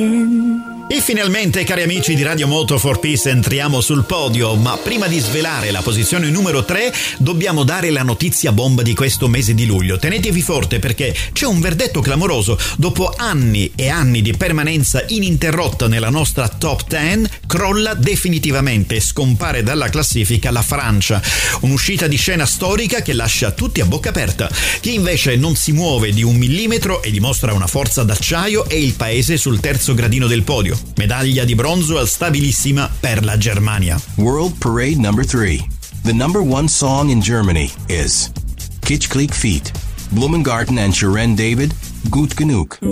again. E finalmente, cari amici di Radio Moto for Peace, entriamo sul podio, ma prima di svelare la posizione numero 3 dobbiamo dare la notizia bomba di questo mese di luglio. Tenetevi forte perché c'è un verdetto clamoroso. Dopo anni e anni di permanenza ininterrotta nella nostra top 10, crolla definitivamente e scompare dalla classifica la Francia. Un'uscita di scena storica che lascia tutti a bocca aperta. Chi invece non si muove di un millimetro e dimostra una forza d'acciaio è il paese sul terzo gradino del podio. Medaglia di bronzo stabilissima per la Germania. World Parade number 3. The number one song in Germany is Kitschklick Feet, Blumengarten and Sharon David, Gut Genug.